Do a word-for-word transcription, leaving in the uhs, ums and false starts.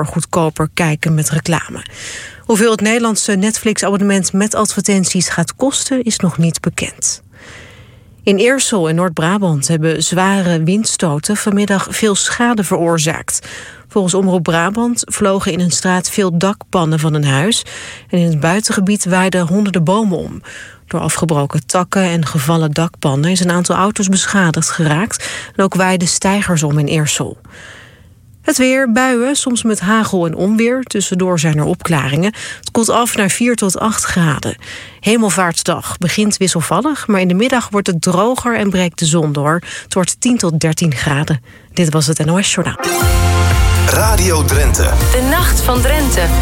daardoor goedkoper kijken met reclame. Hoeveel het Nederlandse Netflix-abonnement met advertenties gaat kosten is nog niet bekend. In Eersel in Noord-Brabant hebben zware windstoten vanmiddag veel schade veroorzaakt. Volgens Omroep Brabant vlogen in een straat veel dakpannen van een huis en in het buitengebied waaiden honderden bomen om. Door afgebroken takken en gevallen dakpannen is een aantal auto's beschadigd geraakt en ook waaiden steigers om in Eersel. Het weer, buien, soms met hagel en onweer. Tussendoor zijn er opklaringen. Het koelt af naar vier tot acht graden. Hemelvaartsdag begint wisselvallig, maar in de middag wordt het droger en breekt de zon door. Het wordt tien tot dertien graden. Dit was het N O S Journaal. Radio Drenthe. De Nacht van Drenthe.